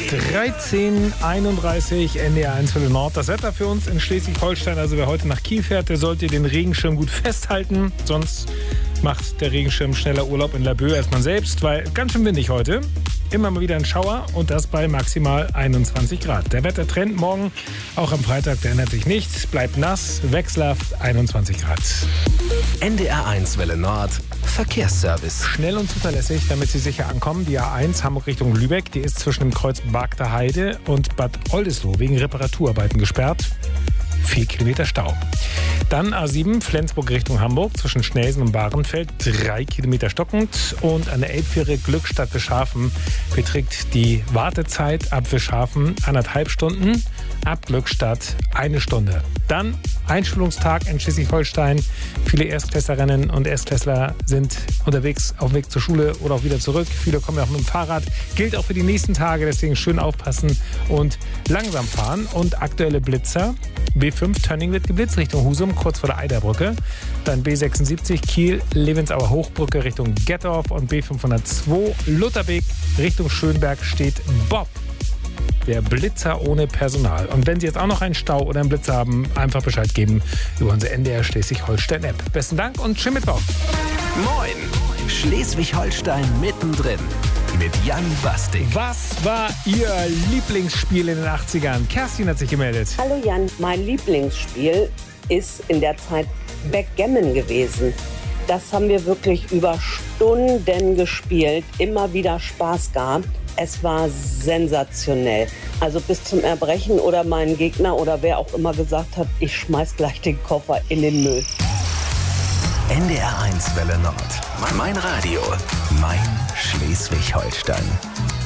13:31 NDR1 Welle Nord. Das Wetter für uns in Schleswig-Holstein. Also wer heute nach Kiel fährt, der sollte den Regenschirm gut festhalten. Sonst macht der Regenschirm schneller Urlaub in Laboe als man selbst, weil ganz schön windig heute. Immer mal wieder ein Schauer und das bei maximal 21 Grad. Der Wettertrend morgen, auch am Freitag, der ändert sich nichts. Bleibt nass, wechselhaft 21 Grad. NDR1 Welle Nord. Verkehrsservice. Schnell und zuverlässig, damit Sie sicher ankommen. Die A1 Hamburg Richtung Lübeck, die ist zwischen dem Kreuz Bagder Heide und Bad Oldesloe wegen Reparaturarbeiten gesperrt. 4 Kilometer Stau. Dann A7 Flensburg Richtung Hamburg zwischen Schnelsen und Bahrenfeld 3 Kilometer stockend. Und an der Elbfähre Glückstadt Wischhafen beträgt die Wartezeit ab Wischhafen 1,5 Stunden, ab Glückstadt 1 Stunde. Dann Einschulungstag in Schleswig-Holstein. Viele Erstklässlerinnen und Erstklässler sind unterwegs auf dem Weg zur Schule oder auch wieder zurück. Viele kommen ja auch mit dem Fahrrad. Gilt auch für die nächsten Tage, deswegen schön aufpassen und langsam fahren. Und aktuelle Blitzer. B5 Tönning wird geblitzt Richtung Husum, kurz vor der Eiderbrücke. Dann B76 Kiel, Levensauer Hochbrücke Richtung Gettorf und B502 Lutherbeek Richtung Schönberg steht Bob. Der Blitzer ohne Personal. Und wenn Sie jetzt auch noch einen Stau oder einen Blitzer haben, einfach Bescheid geben über unsere NDR Schleswig-Holstein-App. Besten Dank und schönen Mittwoch. Moin! Schleswig-Holstein mittendrin. Mit Jan Bastik. Was war Ihr Lieblingsspiel in den 80ern? Kerstin hat sich gemeldet. Hallo Jan, mein Lieblingsspiel ist in der Zeit Backgammon gewesen. Das haben wir wirklich über Stunden gespielt, immer wieder Spaß gehabt. Es war sensationell. Also bis zum Erbrechen oder mein Gegner oder wer auch immer gesagt hat, ich schmeiß gleich den Koffer in den Müll. NDR1 Welle Nord. Mein Radio. Mein Schleswig-Holstein.